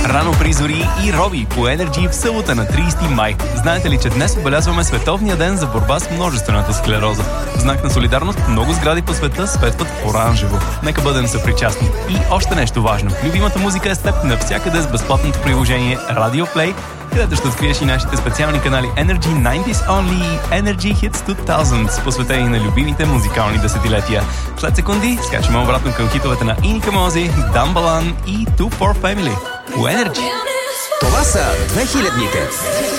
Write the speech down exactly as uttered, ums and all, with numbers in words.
Рано при зори и Роби по Energy в събота на тридесети май. Знаете ли, че днес отбелязваме Световния ден за борба с множествената склероза? В знак на солидарност много сгради по света светват оранжево. Нека бъдем съпричастни. И още нещо важно. Любимата музика е с теб навсякъде с безплатното приложение Radio Play, където ще откриеш и нашите специални канали Energy деветдесет Only и Energy Hits две хиляди, посветени на любимите музикални десетилетия. След секунди скачаме обратно към хитовете на Иника Мози, Дамбалан и Two for Family. У Energy. Това са две хилядните.